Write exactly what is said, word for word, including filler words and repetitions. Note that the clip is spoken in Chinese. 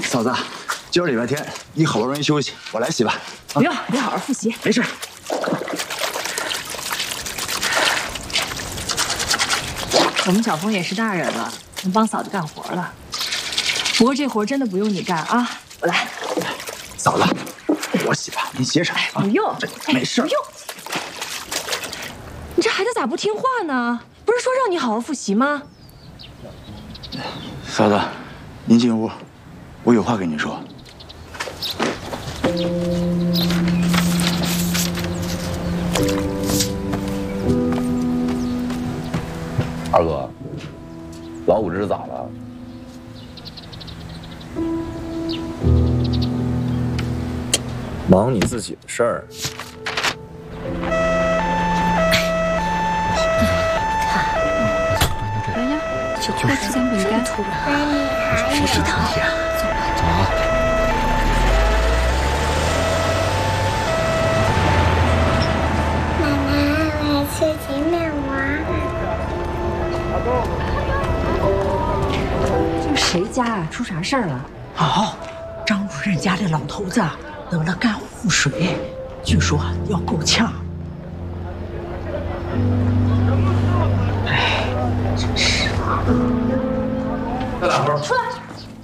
嫂子，今儿礼拜天，你好不容易休息，我来洗吧。 不用，你好好复习。 没事。 我们小峰也是大人了，能帮嫂子干活了。不过这活真的不用你干啊，我来。 嫂子，我洗吧，您歇着。哎， 不用， 没事。 不用。你这孩子咋不听话呢？不是说让你好好复习吗？ 嫂子，您进屋，我有话跟您说。 二哥，老五这是咋了？忙你自己的事儿。 来呀，小兔子香饼干。 谁知道呀？ 走吧， 走啊！ 妈妈，我要去前面玩。 这谁家呀？出啥事儿了？ 哦，张主任家的老头子得了肝腹水，据说要够呛。